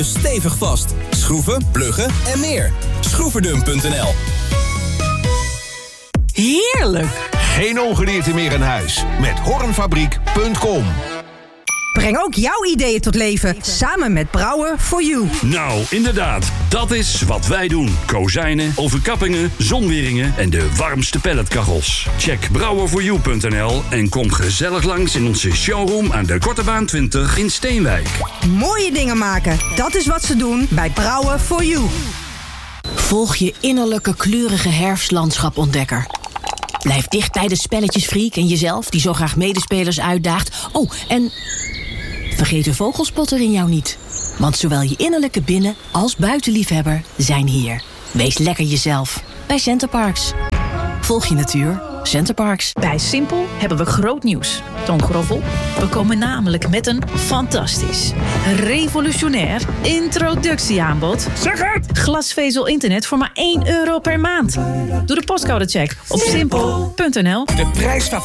stevig vast. Schroeven, pluggen en meer. Schroeferdum.nl. Heerlijk! Geen ongedierte meer in huis met Hornfabriek.com. Breng ook jouw ideeën tot leven, samen met Brouwer for You. Nou, inderdaad. Dat is wat wij doen. Kozijnen, overkappingen, zonweringen en de warmste pelletkachels. Check brouwerforyou.nl en kom gezellig langs in onze showroom aan de Kortebaan 20 in Steenwijk. Mooie dingen maken, dat is wat ze doen bij Brouwer for You. Volg je innerlijke kleurige herfstlandschapontdekker. Blijf dicht bij de spelletjesfreak en jezelf, die zo graag medespelers uitdaagt. Oh, en vergeet de vogelspotter in jou niet. Want zowel je innerlijke binnen- als buitenliefhebber zijn hier. Wees lekker jezelf bij Centerparks. Volg je natuur, Centerparks. Bij Simpel hebben we groot nieuws. Toon Groffel, we komen namelijk met een fantastisch, revolutionair introductieaanbod. Zeg het! Glasvezel internet voor maar €1 per maand. Doe de postcodecheck op simpel.nl. De prijs van